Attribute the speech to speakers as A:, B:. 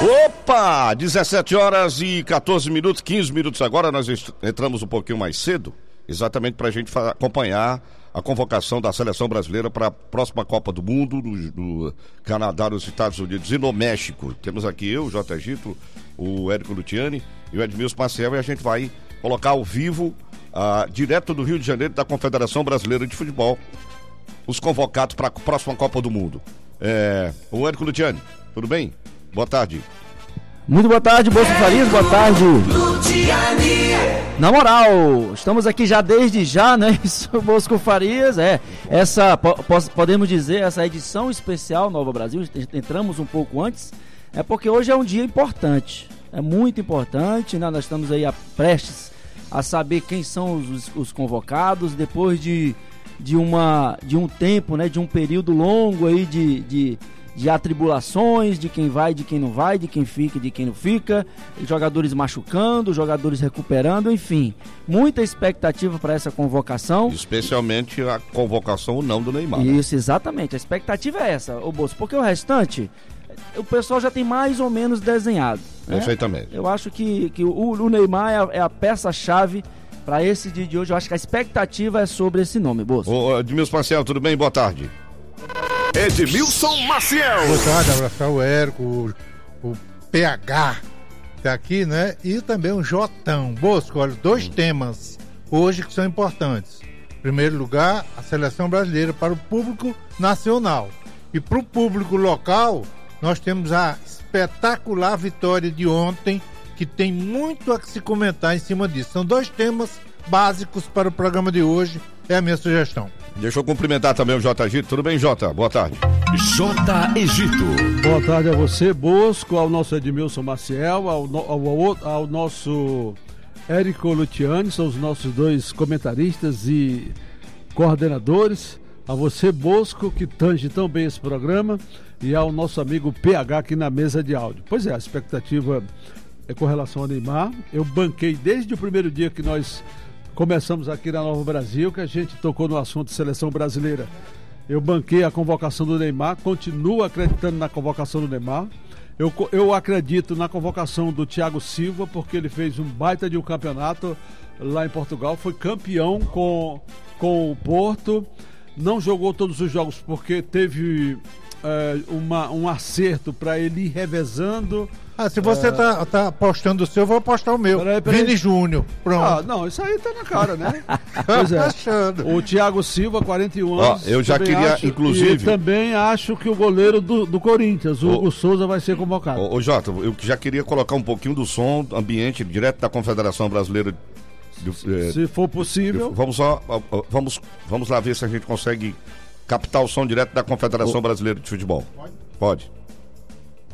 A: Opa! 17 horas e 14 minutos, 15 minutos agora, nós entramos um pouquinho mais cedo, exatamente para a gente acompanhar a convocação da seleção brasileira para a próxima Copa do Mundo, no Canadá, nos Estados Unidos e no México. Temos aqui eu, o J. Egito, o Érico Luciani e o Edmilson Maciel, e a gente vai colocar ao vivo, direto do Rio de Janeiro, da Confederação Brasileira de Futebol, os convocados para a próxima Copa do Mundo. O Érico Luciani, tudo bem? Boa tarde.
B: Muito boa tarde, Bosco Farias, boa tarde. Luciani. Na moral, estamos aqui já desde já, né? Isso, Bosco Farias, podemos dizer, essa edição especial Nova Brasil, entramos um pouco antes, porque hoje é um dia importante, é muito importante, né? Nós estamos aí prestes a saber quem são os convocados, depois de um tempo, né? De um período longo aí de atribulações, de quem vai, de quem não vai, de quem fica e de quem não fica, jogadores machucando, jogadores recuperando, enfim, muita expectativa para essa convocação. Especialmente a convocação não do Neymar. Isso, exatamente, a expectativa é essa, Bolso, porque o restante, o pessoal já tem mais ou menos desenhado. Né? Perfeitamente. Eu acho que o Neymar é a peça-chave para esse dia de hoje, eu acho que a expectativa é sobre esse nome, Bolso. Ô, Edmilson Maciel, tudo bem? Boa tarde.
C: Edmilson Maciel.
D: Boa tarde, abraçar o Érico, o PH tá aqui, né? E também o Jotão. Bosco, olha, dois temas hoje que são importantes. Em primeiro lugar, a seleção brasileira para o público nacional. E para o público local, nós temos a espetacular vitória de ontem, que tem muito a se comentar em cima disso. São dois temas básicos para o programa de hoje, é a minha sugestão. Deixa eu cumprimentar também o J. Egito. Tudo bem, Jota? Boa tarde.
C: J. Egito.
E: Boa tarde a você, Bosco, ao nosso Edmilson Maciel, ao nosso Érico Luciani, são os nossos dois comentaristas e coordenadores. A você, Bosco, que tange tão bem esse programa, e ao nosso amigo PH aqui na mesa de áudio. Pois é, a expectativa é com relação ao Neymar. Eu banquei desde o primeiro dia que nós começamos aqui na Nova Brasil, que a gente tocou no assunto de seleção brasileira. Eu banquei a convocação do Neymar, continuo acreditando na convocação do Neymar. Eu acredito na convocação do Thiago Silva, porque ele fez um baita de um campeonato lá em Portugal, foi campeão com o Porto, não jogou todos os jogos porque teve um acerto para ele ir revezando. Se você tá apostando o seu, eu vou apostar o meu. Vini Júnior. Pronto. Não, isso aí tá na cara, né? Pois é. O Thiago Silva, 41 anos.
A: Eu já queria, inclusive.
E: E também acho que o goleiro do Corinthians, o Hugo Souza, vai ser convocado.
A: Ô, Jota, eu já queria colocar um pouquinho do som ambiente direto da Confederação Brasileira.
E: Se for possível.
A: Vamos lá ver se a gente consegue captar o som direto da Confederação Brasileira de Futebol. Pode?